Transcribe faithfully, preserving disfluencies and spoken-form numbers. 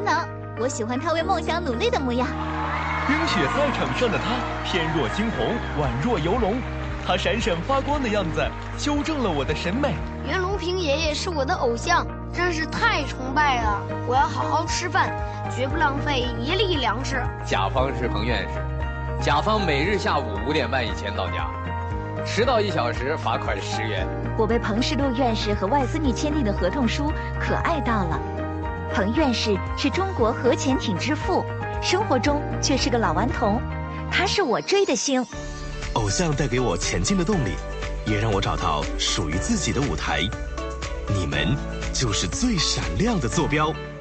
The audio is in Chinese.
囊，我喜欢他为梦想努力的模样。 冰雪赛场上的他，翩若惊鸿，宛若游龙。他闪闪发光的样子，修正了我的审美。 袁隆平爷爷是我的偶像，真是太崇拜了。我要好好吃饭，绝不浪费一粒粮食。 甲方是彭院士，甲方每日下午五点半以前到家，迟到一小时罚款十元。 我被彭世禄院士和外斯密签订的合同书可爱到了。彭院士是中国核潜艇之父，生活中却是个老顽童，他是我追的星。 偶像带给我前进的动力，也让我找到属于自己的舞台。你们就是最闪亮的坐标。